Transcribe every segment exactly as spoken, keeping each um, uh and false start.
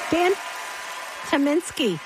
Dan Tyminski,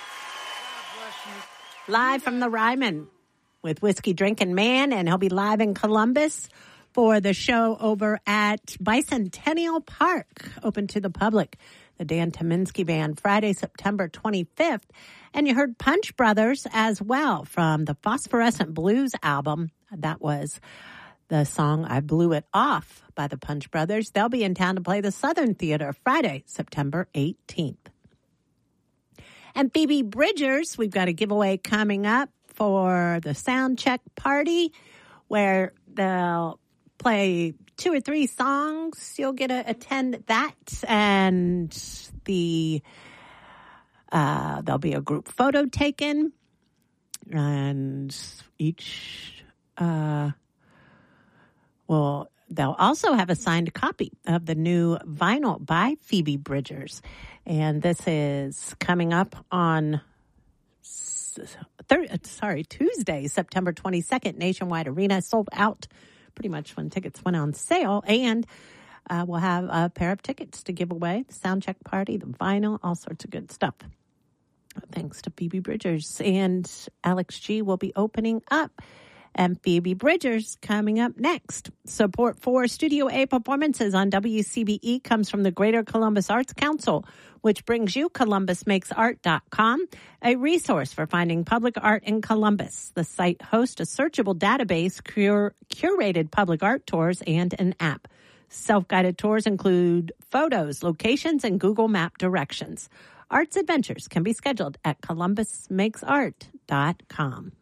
live from the Ryman with Whiskey Drinking Man, and he'll be live in Columbus for the show over at Bicentennial Park, open to the public. The Dan Tyminski Band, Friday, September twenty-fifth. And you heard Punch Brothers as well from the Phosphorescent Blues album. That was the song I Blew It Off by the Punch Brothers. They'll be in town to play the Southern Theater Friday, September eighteenth. And Phoebe Bridgers, we've got a giveaway coming up for the sound check party where they'll play two or three songs. You'll get to attend that, and the uh, there'll be a group photo taken, and each uh, will they'll also have a signed copy of the new vinyl by Phoebe Bridgers, and this is coming up on thir- sorry Tuesday, September twenty-second. Nationwide Arena sold out pretty much when tickets went on sale, and uh, we'll have a pair of tickets to give away. The soundcheck party, the vinyl, all sorts of good stuff. Thanks to Phoebe Bridgers. And Alex G will be opening up. And Phoebe Bridgers coming up next. Support for Studio A performances on W C B E comes from the Greater Columbus Arts Council, which brings you Columbus Makes Art dot com, a resource for finding public art in Columbus. The site hosts a searchable database, cur- curated public art tours, and an app. Self-guided tours include photos, locations, and Google Map directions. Arts adventures can be scheduled at Columbus Makes Art dot com.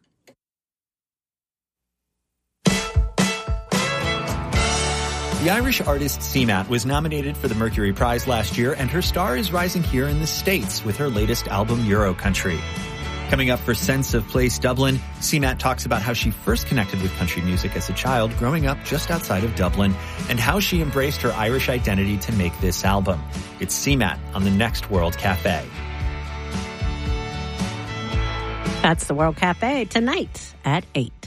The Irish artist Seamat was nominated for the Mercury Prize last year, and her star is rising here in the States with her latest album, Euro Country. Coming up for Sense of Place Dublin, Seamat talks about how she first connected with country music as a child growing up just outside of Dublin, and how she embraced her Irish identity to make this album. It's Seamat on the Next World Cafe. That's the World Cafe tonight at eight.